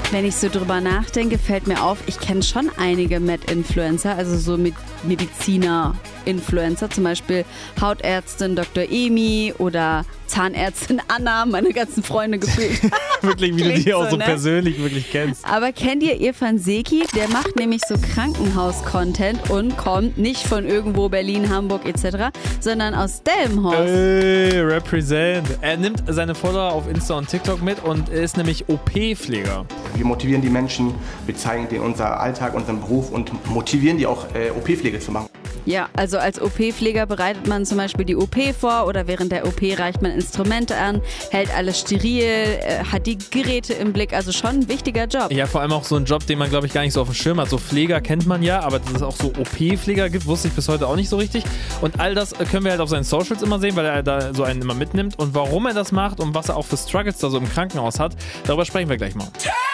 Wenn ich so drüber nachdenke, fällt mir auf, ich kenne schon einige Med-Influencer, also so Mediziner-Influencer, zum Beispiel Hautärztin Dr. Emi oder Zahnärztin Anna, meine ganzen Freunde gefühlt. Wirklich, wie du die auch so ne? persönlich wirklich kennst. Aber kennt ihr Irfan Seki? Der macht nämlich so Krankenhaus-Content und kommt nicht von irgendwo Berlin, Hamburg etc., sondern aus Delmenhorst. Represent. Er nimmt seine Follower auf Insta und TikTok mit und ist nämlich OP-Pfleger. Wir motivieren die Menschen, wir zeigen denen unser Alltag, unseren Beruf und motivieren die auch, OP-Pflege zu machen. Ja, also als OP-Pfleger bereitet man zum Beispiel die OP vor oder während der OP reicht man Instrumente an, hält alles steril, hat die Geräte im Blick, also schon ein wichtiger Job. Ja, vor allem auch so ein Job, den man, glaube ich, gar nicht so auf dem Schirm hat. So Pfleger kennt man ja, aber dass es auch so OP-Pfleger gibt, wusste ich bis heute auch nicht so richtig. Und all das können wir halt auf seinen Socials immer sehen, weil er da so einen immer mitnimmt. Und warum er das macht und was er auch für Struggles da so im Krankenhaus hat, darüber sprechen wir gleich mal.